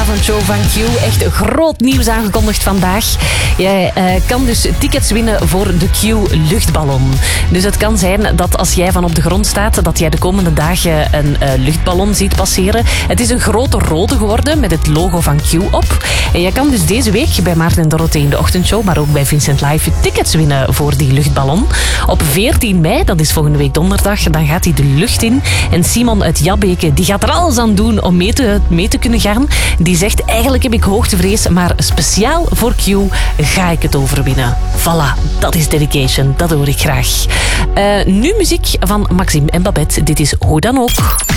avondshow van Q. Echt groot nieuws aangekondigd vandaag. Jij kan dus tickets winnen voor de Q-luchtballon. Dus het kan zijn dat als jij van op de grond staat, dat jij de komende dagen een luchtballon ziet passeren. Het is een grote rode geworden met het logo van Q op. En jij kan dus deze week bij Maarten en Dorothee in de ochtendshow, maar ook bij Vincent Live, tickets winnen voor die luchtballon. Op 14 mei, dat is volgende week donderdag, dan gaat hij de lucht in. En Simon uit Jabbeke, die gaat er alles aan doen om mee te kunnen gaan. Die zegt, eigenlijk heb ik hoogtevrees, maar speciaal voor Q ga ik het overwinnen. Voilà, dat is dedication, dat hoor ik graag. Nu muziek van Maxime en Babette. Dit is Hoe dan ook.